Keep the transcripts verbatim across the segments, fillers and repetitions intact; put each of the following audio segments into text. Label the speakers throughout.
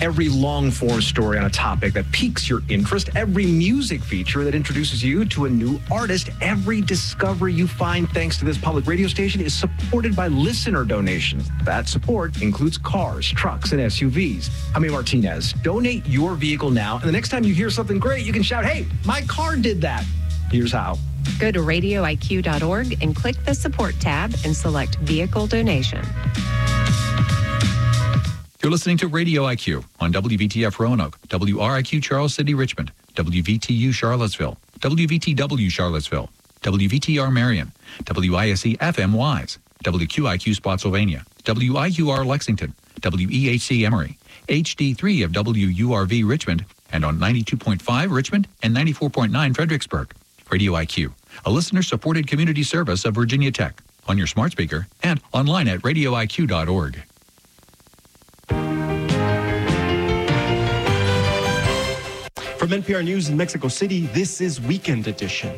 Speaker 1: Every long-form story on a topic that piques your interest, every music feature that introduces you to a new artist, every discovery you find thanks to this public radio station is supported by listener donations. That support includes cars, trucks, and S U Vs. I'm A. Martinez. Donate your vehicle now, and the next time you hear something great, you can shout, "Hey, my car did that." Here's how.
Speaker 2: Go to radio I Q dot org and click the support tab and select vehicle donation.
Speaker 3: You're listening to Radio I Q on W V T F Roanoke, W R I Q Charles City Richmond, W V T U Charlottesville, W V T W Charlottesville, W V T R Marion, W I S E F M Wise, W Q I Q Spotsylvania, W I U R Lexington, W E H C Emory, H D three of W U R V Richmond, and on ninety-two point five Richmond and ninety-four point nine Fredericksburg. Radio I Q, a listener-supported community service of Virginia Tech, on your smart speaker and online at radio I Q dot org.
Speaker 4: From N P R News in Mexico City, this is Weekend Edition.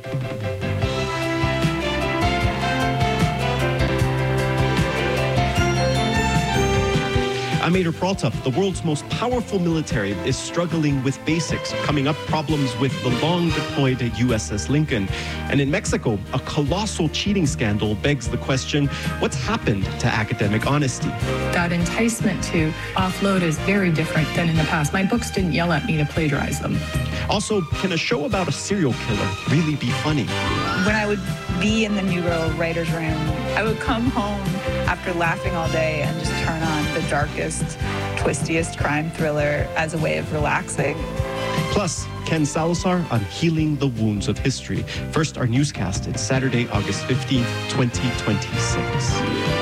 Speaker 4: I'm Ader Peralta. The world's most powerful military is struggling with basics, coming up problems with the long-deployed U S S Lincoln. And in Mexico, a colossal cheating scandal begs the question, what's happened to academic honesty?
Speaker 5: That enticement to offload is very different than in the past. My books didn't yell at me to plagiarize them.
Speaker 4: Also, can a show about a serial killer really be funny?
Speaker 6: When I would be in the New Girl writer's room, I would come home after laughing all day and just turn on the darkest, twistiest crime thriller as a way of relaxing.
Speaker 4: Plus, Ken Salazar on healing the wounds of history. First, our newscast. It's Saturday, August fifteenth, twenty twenty-six.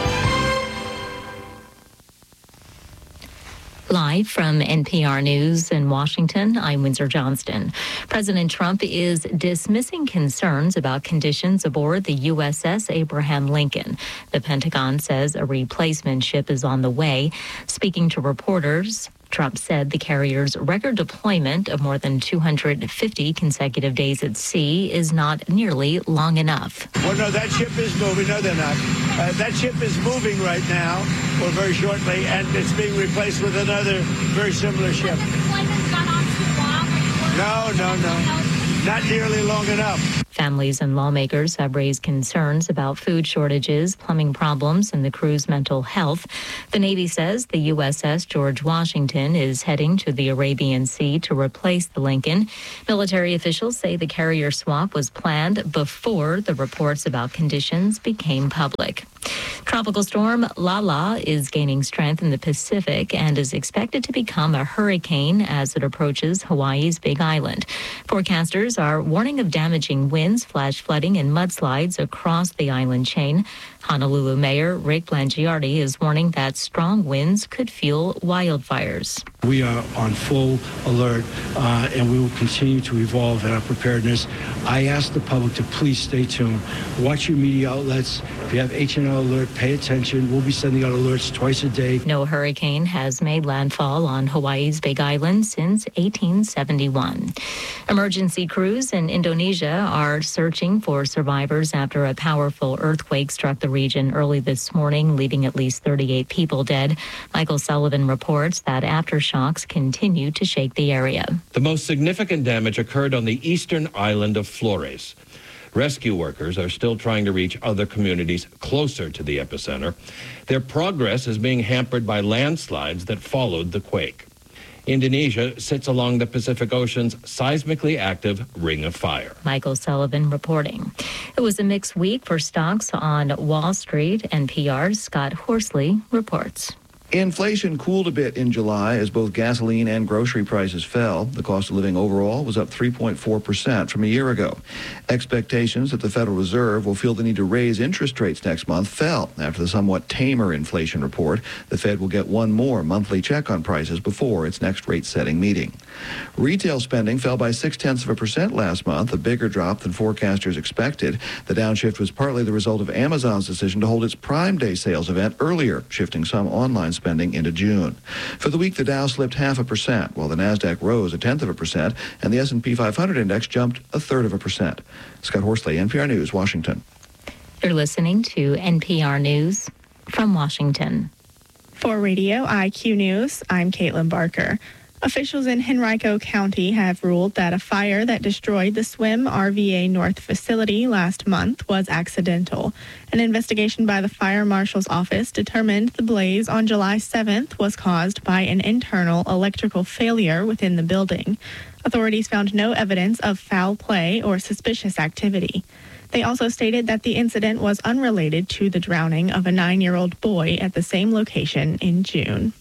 Speaker 7: Live from N P R News in Washington, I'm Windsor Johnston. President Trump is dismissing concerns about conditions aboard the U S S Abraham Lincoln. The Pentagon says a replacement ship is on the way. Speaking to reporters, Trump said the carrier's record deployment of more than two hundred fifty consecutive days at sea is not nearly long enough.
Speaker 8: Well, no, that ship is moving. No, they're not. Uh, that ship is moving right now, or very shortly, and it's being replaced with another very similar ship. No, no, no. Not nearly long enough.
Speaker 7: Families and lawmakers have raised concerns about food shortages, plumbing problems, and the crew's mental health. The Navy says the U S S George Washington is heading to the Arabian Sea to replace the Lincoln. Military officials say the carrier swap was planned before the reports about conditions became public. Tropical storm Lala is gaining strength in the Pacific and is expected to become a hurricane as it approaches Hawaii's Big Island. Forecasters are warning of damaging winds, flash flooding, and mudslides across the island chain. Honolulu Mayor Rick Blangiardi is warning that strong winds could fuel wildfires.
Speaker 9: We are on full alert, uh, and we will continue to evolve in our preparedness. I ask the public to please stay tuned. Watch your media outlets. If you have H and L Alert, pay attention. We'll be sending out alerts twice a day.
Speaker 7: No hurricane has made landfall on Hawaii's Big Island since eighteen seventy-one. Emergency crews in Indonesia are searching for survivors after a powerful earthquake struck the region early this morning, leaving at least thirty-eight people dead. Michael Sullivan reports that aftershocks continue to shake the area.
Speaker 10: The most significant damage occurred on the eastern island of Flores. Rescue workers are still trying to reach other communities closer to the epicenter. Their progress is being hampered by landslides that followed the quake. Indonesia sits along the Pacific Ocean's seismically active Ring of Fire.
Speaker 7: Michael Sullivan reporting. It was a mixed week for stocks on Wall Street. N P R's Scott Horsley reports.
Speaker 11: Inflation cooled a bit in July as both gasoline and grocery prices fell. The cost of living overall was up three point four percent from a year ago. Expectations that the Federal Reserve will feel the need to raise interest rates next month fell after the somewhat tamer inflation report. The Fed will get one more monthly check on prices before its next rate-setting meeting. Retail spending fell by six-tenths of a percent last month, a bigger drop than forecasters expected. The downshift was partly the result of Amazon's decision to hold its Prime Day sales event earlier, shifting some online spending into June. For the week, the Dow slipped half a percent, while the Nasdaq rose a tenth of a percent, and the S and P five hundred index jumped a third of a percent. Scott Horsley, N P R News, Washington.
Speaker 7: You're listening to N P R News from Washington.
Speaker 12: For Radio I Q News, I'm Caitlin Barker. Officials in Henrico County have ruled that a fire that destroyed the Swim R V A North facility last month was accidental. An investigation by the Fire Marshal's office determined the blaze on July seventh was caused by an internal electrical failure within the building. Authorities found no evidence of foul play or suspicious activity. They also stated that the incident was unrelated to the drowning of a nine-year-old boy at the same location in June.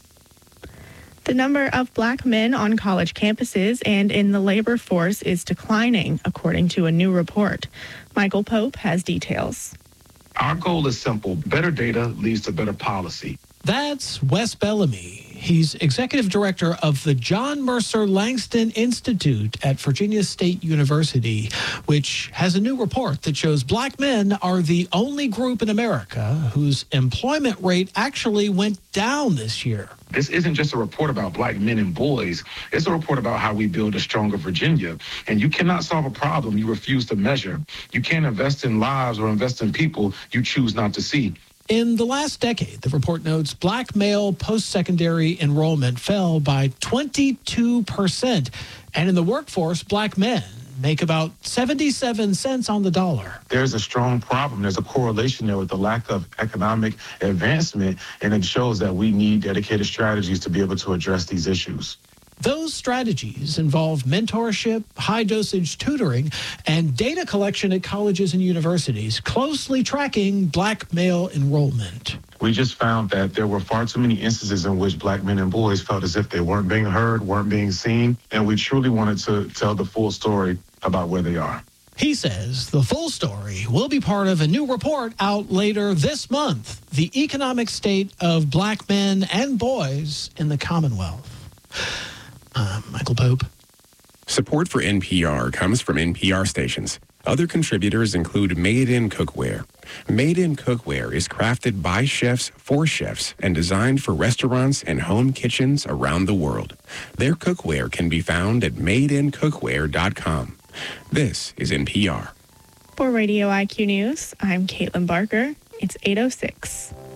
Speaker 12: The number of black men on college campuses and in the labor force is declining, according to a new report. Michael Pope has details.
Speaker 13: Our goal is simple. Better data leads to better policy.
Speaker 14: That's Wes Bellamy. He's executive director of the John Mercer Langston Institute at Virginia State University, which has a new report that shows black men are the only group in America whose employment rate actually went down this year.
Speaker 13: This isn't just a report about black men and boys. It's a report about how we build a stronger Virginia. And you cannot solve a problem you refuse to measure. You can't invest in lives or invest in people you choose not to see.
Speaker 14: In the last decade, the report notes black male post-secondary enrollment fell by twenty-two percent. And in the workforce, black men make about seventy-seven cents on the dollar.
Speaker 13: There's a strong problem. There's a correlation there with the lack of economic advancement, and it shows that we need dedicated strategies to be able to address these issues.
Speaker 14: Those strategies involve mentorship, high-dosage tutoring, and data collection at colleges and universities, closely tracking black male enrollment.
Speaker 13: We just found that there were far too many instances in which black men and boys felt as if they weren't being heard, weren't being seen, and we truly wanted to tell the full story about where they are.
Speaker 14: He says the full story will be part of a new report out later this month, The Economic State of Black Men and Boys in the Commonwealth. Uh, Michael Pope.
Speaker 15: Support for N P R comes from N P R stations. Other contributors include Made in Cookware. Made in Cookware is crafted by chefs for chefs and designed for restaurants and home kitchens around the world. Their cookware can be found at made in cookware dot com. This is N P R.
Speaker 12: For Radio I Q News, I'm Caitlin Barker. It's eight oh six.